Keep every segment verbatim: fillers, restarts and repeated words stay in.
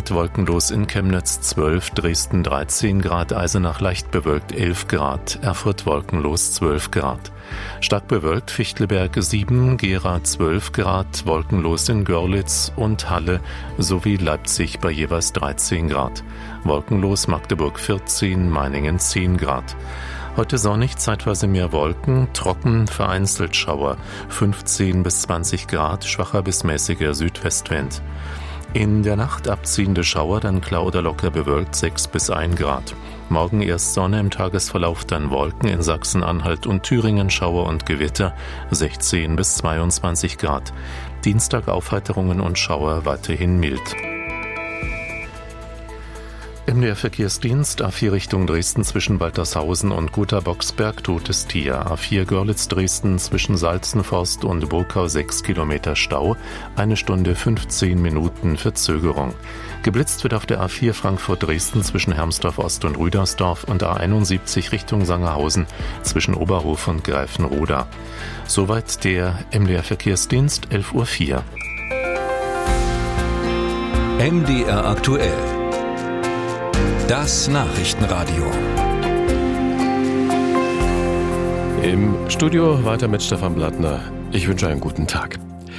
Grad, wolkenlos in Chemnitz zwölf, Dresden dreizehn Grad, Eisenach leicht bewölkt elf Grad, Erfurt wolkenlos zwölf Grad. Stark bewölkt Fichtelberg sieben, Gera zwölf Grad, wolkenlos in Görlitz und Halle sowie Leipzig bei jeweils dreizehn Grad. Wolkenlos Magdeburg vierzehn, Meiningen zehn Grad. Heute sonnig, zeitweise mehr Wolken, trocken, vereinzelt Schauer, fünfzehn bis zwanzig Grad, schwacher bis mäßiger Südwestwind. In der Nacht abziehende Schauer, dann klar oder locker bewölkt, sechs bis ein Grad. Morgen erst Sonne, im Tagesverlauf dann Wolken, in Sachsen-Anhalt und Thüringen Schauer und Gewitter, sechzehn bis zweiundzwanzig Grad. Dienstag Aufheiterungen und Schauer, weiterhin mild. M D R-Verkehrsdienst, A vier Richtung Dresden zwischen Waltershausen und Guter-Boxberg, totes Tier. A vier Görlitz-Dresden zwischen Salzenforst und Burkau sechs Kilometer Stau, eine Stunde fünfzehn Minuten Verzögerung. Geblitzt wird auf der A vier Frankfurt-Dresden zwischen Hermsdorf-Ost und Rüdersdorf und A einundsiebzig Richtung Sangerhausen zwischen Oberhof und Greifenroda. Soweit der M D R-Verkehrsdienst, elf Uhr vier. M D R aktuell. Das Nachrichtenradio. Im Studio weiter mit Stefan Blattner. Ich wünsche einen guten Tag.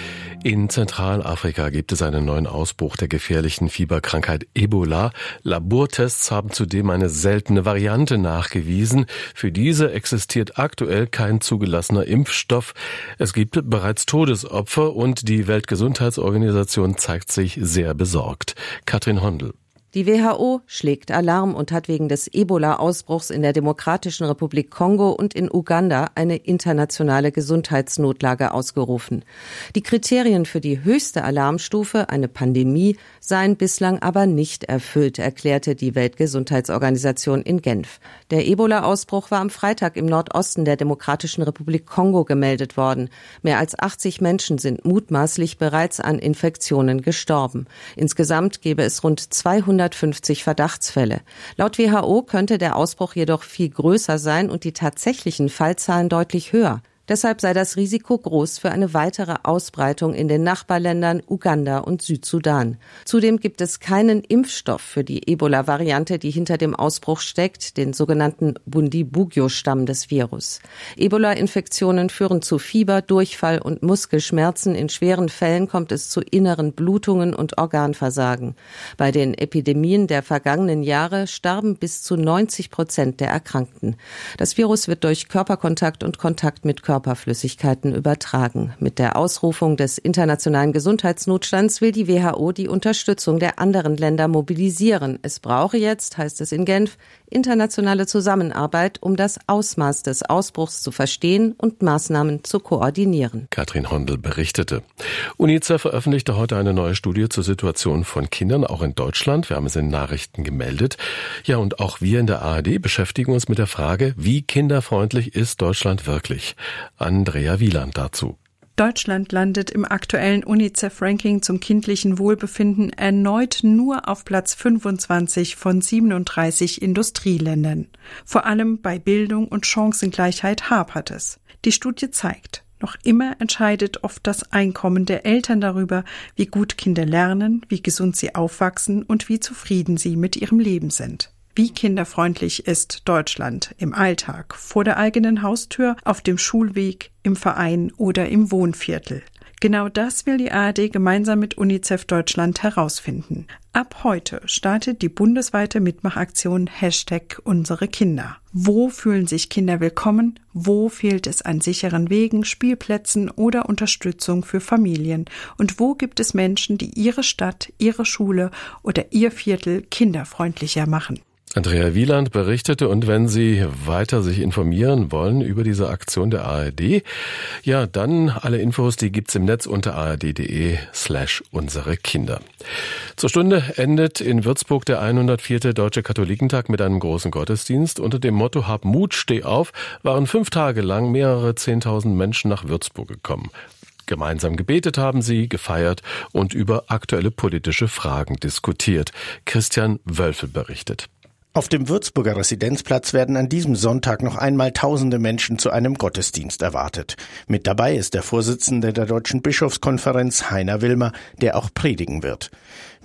In Zentralafrika gibt es einen neuen Ausbruch der gefährlichen Fieberkrankheit Ebola. Labortests haben zudem eine seltene Variante nachgewiesen. Für diese existiert aktuell kein zugelassener Impfstoff. Es gibt bereits Todesopfer und die Weltgesundheitsorganisation zeigt sich sehr besorgt. Katrin Hondel. Die W H O schlägt Alarm und hat wegen des Ebola-Ausbruchs in der Demokratischen Republik Kongo und in Uganda eine internationale Gesundheitsnotlage ausgerufen. Die Kriterien für die höchste Alarmstufe, eine Pandemie, seien bislang aber nicht erfüllt, erklärte die Weltgesundheitsorganisation in Genf. Der Ebola-Ausbruch war am Freitag im Nordosten der Demokratischen Republik Kongo gemeldet worden. Mehr als achtzig Menschen sind mutmaßlich bereits an Infektionen gestorben. Insgesamt gäbe es rund zweihundertfünfzig Verdachtsfälle. Laut W H O könnte der Ausbruch jedoch viel größer sein und die tatsächlichen Fallzahlen deutlich höher. Deshalb sei das Risiko groß für eine weitere Ausbreitung in den Nachbarländern Uganda und Südsudan. Zudem gibt es keinen Impfstoff für die Ebola-Variante, die hinter dem Ausbruch steckt, den sogenannten Bundibugyo-Stamm des Virus. Ebola-Infektionen führen zu Fieber, Durchfall und Muskelschmerzen. In schweren Fällen kommt es zu inneren Blutungen und Organversagen. Bei den Epidemien der vergangenen Jahre starben bis zu neunzig Prozent der Erkrankten. Das Virus wird durch Körperkontakt und Kontakt mit Körperkontakt Körperflüssigkeiten übertragen. Mit der Ausrufung des internationalen Gesundheitsnotstands will die W H O die Unterstützung der anderen Länder mobilisieren. Es brauche jetzt, heißt es in Genf, internationale Zusammenarbeit, um das Ausmaß des Ausbruchs zu verstehen und Maßnahmen zu koordinieren. Katrin Hondel berichtete. UNICEF veröffentlichte heute eine neue Studie zur Situation von Kindern, auch in Deutschland. Wir haben es in Nachrichten gemeldet. Ja, und auch wir in der A R D beschäftigen uns mit der Frage, wie kinderfreundlich ist Deutschland wirklich? Andrea Wieland dazu. Deutschland landet im aktuellen UNICEF-Ranking zum kindlichen Wohlbefinden erneut nur auf Platz fünfundzwanzig von siebenunddreißig Industrieländern. Vor allem bei Bildung und Chancengleichheit hapert es. Die Studie zeigt, noch immer entscheidet oft das Einkommen der Eltern darüber, wie gut Kinder lernen, wie gesund sie aufwachsen und wie zufrieden sie mit ihrem Leben sind. Wie kinderfreundlich ist Deutschland im Alltag, vor der eigenen Haustür, auf dem Schulweg, im Verein oder im Wohnviertel? Genau das will die A R D gemeinsam mit UNICEF Deutschland herausfinden. Ab heute startet die bundesweite Mitmachaktion Hashtag Unsere Kinder. Wo fühlen sich Kinder willkommen? Wo fehlt es an sicheren Wegen, Spielplätzen oder Unterstützung für Familien? Und wo gibt es Menschen, die ihre Stadt, ihre Schule oder ihr Viertel kinderfreundlicher machen? Andrea Wieland berichtete, und wenn Sie weiter sich informieren wollen über diese Aktion der A R D, ja, dann alle Infos, die gibt's im Netz unter ard.de slash unsere Kinder. Zur Stunde endet in Würzburg der hundertvierte Deutsche Katholikentag mit einem großen Gottesdienst. Unter dem Motto Hab Mut, steh auf, waren fünf Tage lang mehrere zehntausend Menschen nach Würzburg gekommen. Gemeinsam gebetet haben sie, gefeiert und über aktuelle politische Fragen diskutiert. Christian Wölfel berichtet. Auf dem Würzburger Residenzplatz werden an diesem Sonntag noch einmal tausende Menschen zu einem Gottesdienst erwartet. Mit dabei ist der Vorsitzende der Deutschen Bischofskonferenz, Heiner Wilmer, der auch predigen wird.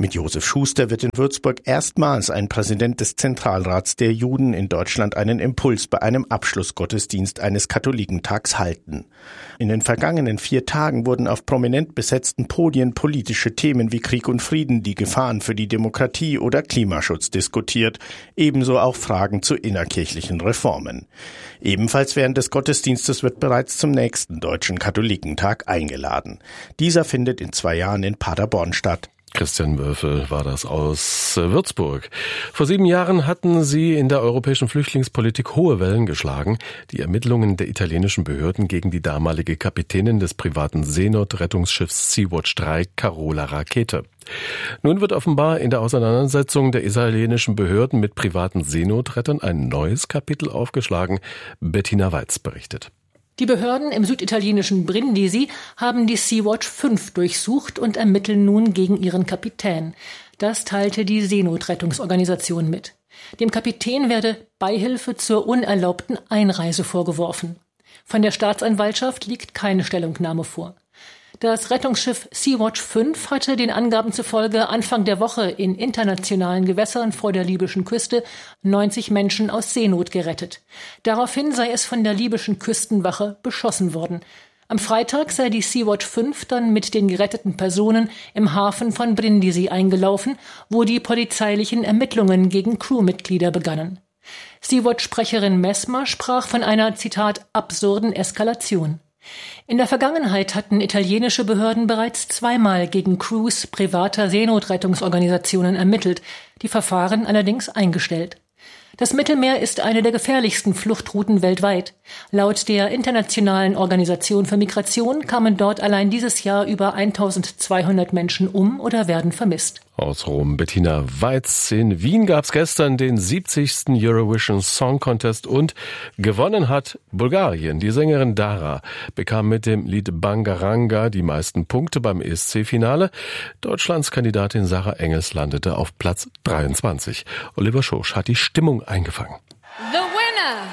Mit Josef Schuster wird in Würzburg erstmals ein Präsident des Zentralrats der Juden in Deutschland einen Impuls bei einem Abschlussgottesdienst eines Katholikentags halten. In den vergangenen vier Tagen wurden auf prominent besetzten Podien politische Themen wie Krieg und Frieden, die Gefahren für die Demokratie oder Klimaschutz diskutiert, ebenso auch Fragen zu innerkirchlichen Reformen. Ebenfalls während des Gottesdienstes wird bereits zum nächsten Deutschen Katholikentag eingeladen. Dieser findet in zwei Jahren in Paderborn statt. Christian Wölfel war das aus Würzburg. Vor sieben Jahren hatten sie in der europäischen Flüchtlingspolitik hohe Wellen geschlagen. Die Ermittlungen der italienischen Behörden gegen die damalige Kapitänin des privaten Seenotrettungsschiffs Sea-Watch drei, Carola Rackete. Nun wird offenbar in der Auseinandersetzung der italienischen Behörden mit privaten Seenotrettern ein neues Kapitel aufgeschlagen. Bettina Weiz berichtet. Die Behörden im süditalienischen Brindisi haben die Sea-Watch fünf durchsucht und ermitteln nun gegen ihren Kapitän. Das teilte die Seenotrettungsorganisation mit. Dem Kapitän werde Beihilfe zur unerlaubten Einreise vorgeworfen. Von der Staatsanwaltschaft liegt keine Stellungnahme vor. Das Rettungsschiff Sea-Watch fünf hatte den Angaben zufolge Anfang der Woche in internationalen Gewässern vor der libyschen Küste neunzig Menschen aus Seenot gerettet. Daraufhin sei es von der libyschen Küstenwache beschossen worden. Am Freitag sei die Sea-Watch fünf dann mit den geretteten Personen im Hafen von Brindisi eingelaufen, wo die polizeilichen Ermittlungen gegen Crewmitglieder begannen. Sea-Watch-Sprecherin Messmer sprach von einer, Zitat, absurden Eskalation. In der Vergangenheit hatten italienische Behörden bereits zweimal gegen Crews privater Seenotrettungsorganisationen ermittelt, die Verfahren allerdings eingestellt. Das Mittelmeer ist eine der gefährlichsten Fluchtrouten weltweit. Laut der Internationalen Organisation für Migration kamen dort allein dieses Jahr über eintausendzweihundert Menschen um oder werden vermisst. Aus Rom Bettina Weiz. In Wien gab es gestern den siebzigsten Eurovision Song Contest und gewonnen hat Bulgarien. Die Sängerin Dara bekam mit dem Lied Bangaranga die meisten Punkte beim E S C-Finale. Deutschlands Kandidatin Sarah Engels landete auf Platz dreiundzwanzig. Oliver Schosch hat die Stimmung eingefangen. The winner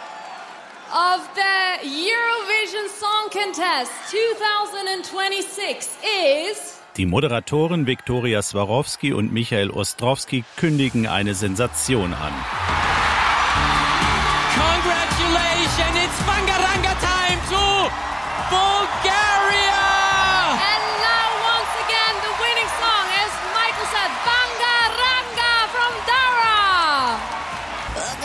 of the Eurovision Song Contest twenty twenty-six is... Die Moderatoren Viktoria Swarovski und Michael Ostrowski kündigen eine Sensation an.